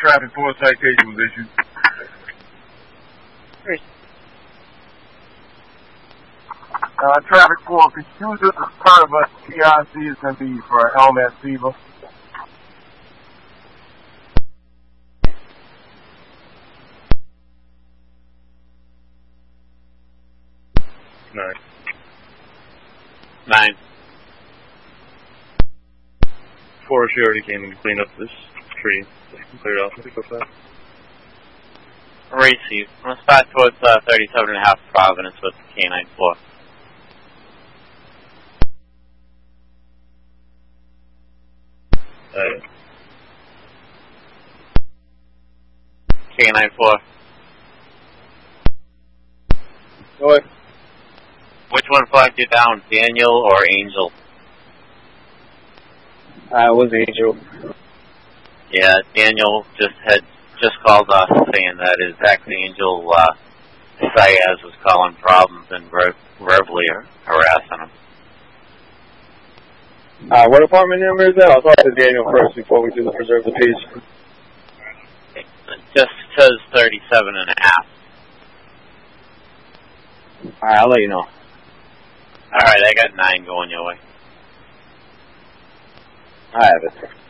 traffic 4 citation was issued. Traffic 4, could you use this as part of a TRC is going to be for Elmet Fever? Nine. 4, she already came and cleaned up this tree. Cleared off. I think go fast. Receive. I'm going to start towards 37.5 Providence with K9 4. K9 4. Go ahead. Which one flagged you down, Daniel or Angel? It was Angel. Yeah, Daniel just called us saying that his ex-Angel, Sayaz, was calling problems and verbally harassing him. What apartment number is that? I'll talk to Daniel first before we do the preserve the page. It just says 37.5. Alright, I'll let you know. Alright, I got 9 going your way. I have it.